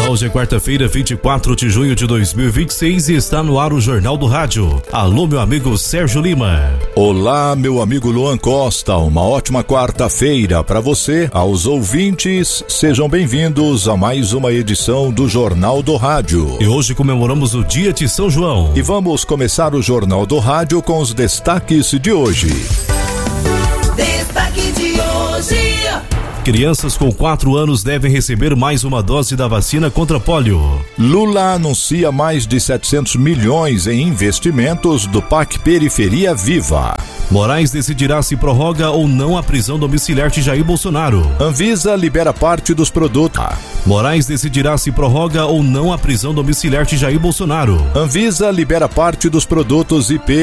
Olá, hoje é quarta-feira, 24 de junho de 2026 e está no ar o Jornal do Rádio. Alô, meu amigo Sérgio Lima. Olá, meu amigo Luan Costa. Uma ótima quarta-feira para você, aos ouvintes. Sejam bem-vindos a mais uma edição do Jornal do Rádio. E hoje comemoramos o Dia de São João. E vamos começar o Jornal do Rádio com os destaques de hoje. Destaque de hoje. Crianças com 4 anos devem receber mais uma dose da vacina contra pólio. Lula anuncia mais de 700 milhões em investimentos do PAC Periferia Viva. Moraes decidirá se prorroga ou não a prisão domiciliar de Jair Bolsonaro. Anvisa libera parte dos produtos. Moraes decidirá se prorroga ou não a prisão domiciliar de Jair Bolsonaro. Anvisa libera parte dos produtos IP